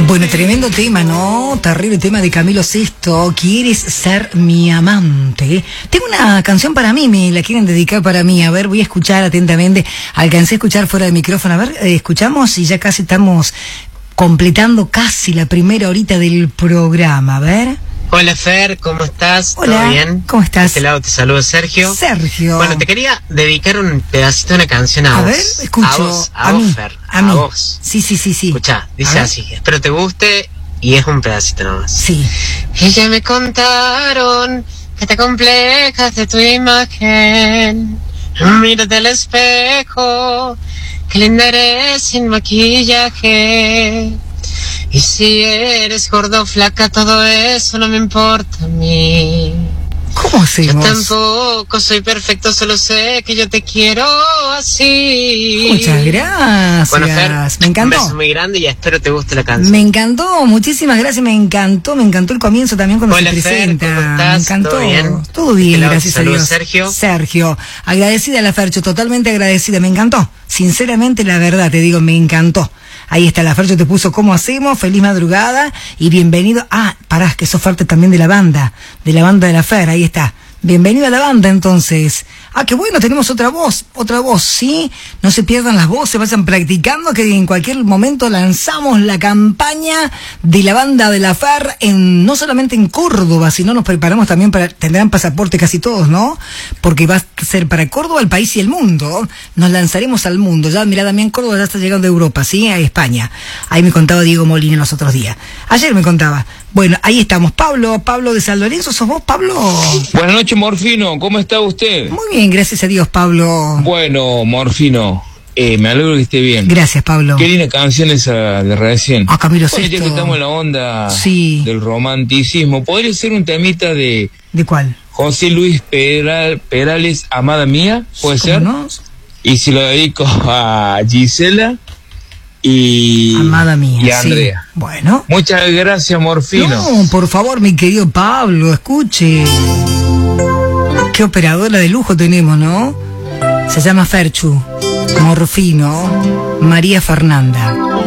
Bueno, tremendo tema, ¿no? Terrible tema de Camilo Sesto. ¿Quieres ser mi amante? Tengo una canción para mí, me la quieren dedicar para mí. A ver, voy a escuchar atentamente. Alcancé a escuchar fuera de micrófono. A ver, escuchamos y ya casi estamos completando casi la primera horita del programa. A ver. Hola Fer, ¿cómo estás? Hola, ¿todo bien? ¿Cómo estás? De este lado te saludo Sergio. Sergio. Bueno, te quería dedicar un pedacito de una canción a vos. A ver, escucho. A vos, Fer. A a mí. vos. Sí. Escuchá, dice así. Espero te guste y es un pedacito nomás. Sí. Y ya me contaron que te complejas de tu imagen. Mírate al espejo, que linda eres sin maquillaje. Y si eres gordo o flaca, todo eso no me importa a mí. ¿Cómo hacemos? Yo tampoco soy perfecto, solo sé que yo te quiero así. Muchas gracias. Bueno, Fer, me encantó. Un beso muy grande y espero te guste la canción. Me encantó, muchísimas gracias, me encantó el comienzo también cuando Hola, se presenta. Fer, ¿cómo estás? Me encantó. ¿Todo bien? Todo bien, Te gracias a saludo, Dios. Sergio, agradecida a la Fercho, totalmente agradecida, me encantó. Sinceramente, la verdad, te digo, me encantó. Ahí está, la Fercho te puso ¿cómo hacemos? Feliz madrugada y bienvenido. Ah, pará, que eso parte también de la banda de la Fer, ahí está. Bienvenido a la banda, entonces. Ah, qué bueno, tenemos otra voz, ¿sí? No se pierdan las voces, vayan practicando, que en cualquier momento lanzamos la campaña de la banda de la Fer, no solamente en Córdoba, sino nos preparamos también tendrán pasaporte casi todos, ¿no? Porque va a ser para Córdoba, el país y el mundo. Nos lanzaremos al mundo. Ya, mirá, Damián, Córdoba ya está llegando a Europa, ¿sí? A España. Ahí me contaba Diego Molina los otros días. Ayer me contaba. Bueno, ahí estamos. Pablo de San Lorenzo, ¿sos vos, Pablo? Buenas noches, Morfino. ¿Cómo está usted? Muy bien, gracias a Dios, Pablo. Bueno, Morfino, me alegro que esté bien. Gracias, Pablo. Qué linda canción esa de recién. Ah, Camilo Bueno, Sesto. ya que estamos en la onda del romanticismo, ¿podría ser un temita de... ¿De cuál? José Luis Perales, Amada Mía? ¿Puede ¿Cómo ser? no? Y se lo dedico a Gisela y... Amada Mía, y a Andrea. Sí. Bueno. Muchas gracias, Morfino. No, por favor, mi querido Pablo, escuche. Qué operadora de lujo tenemos, ¿no? Se llama Ferchu, Morfino, María Fernanda.